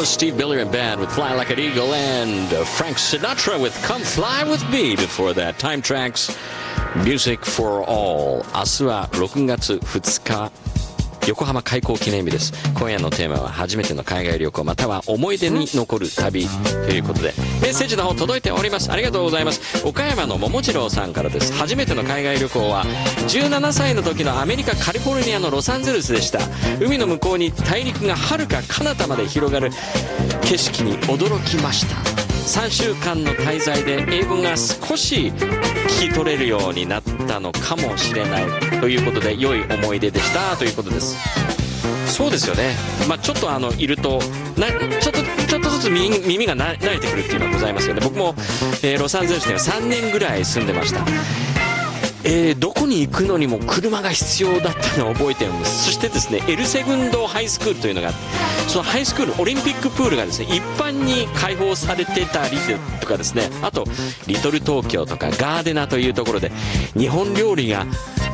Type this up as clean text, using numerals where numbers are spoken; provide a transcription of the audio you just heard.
was Steve Miller and Band with Fly Like an Eagle, and Frank Sinatra with Come Fly With Me. Before that, Time Tracks, Music for All. 明日は6月2日横浜開港記念日です。今夜のテーマは初めての海外旅行または思い出に残る旅ということで、メッセージの方届いております。ありがとうございます。岡山の桃次郎さんからです。初めての海外旅行は17歳の時のアメリカカリフォルニアのロサンゼルスでした。海の向こうに大陸が遥か彼方まで広がる景色に驚きました。3週間の滞在で英語が少し聞き取れるようになったのかもしれないということで、良い思い出でしたということです。そうですよね。ちょっといるとちょっとずつ耳が慣れてくるっていうのはございますよね。僕も、ロサンゼルスには3年ぐらい住んでました。どこに行くのにも車が必要だったのを覚えているんです。そしてですね、エルセグンドハイスクールというのが、そのハイスクールオリンピックプールがですね一般に開放されてたりとかですね、あとリトル東京とかガーデナというところで日本料理が